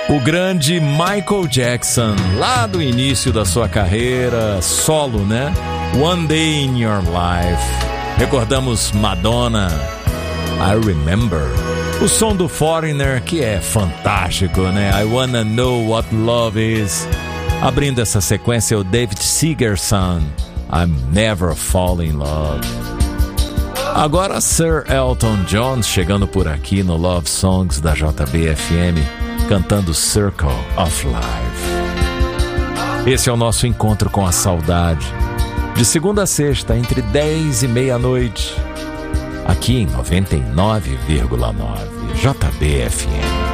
O grande Michael Jackson, lá do início da sua carreira solo, né? One Day in Your Life. Recordamos Madonna, I Remember. O som do Foreigner, que é fantástico, né? I Wanna Know What Love Is. Abrindo essa sequência, o David Segerson, I'm Never Fall in Love. Agora Sir Elton John chegando por aqui no Love Songs da JBFM, cantando Circle of Life. Esse é o nosso encontro com a saudade, de segunda a sexta, entre 10 e meia-noite, aqui em 99,9 JBFM.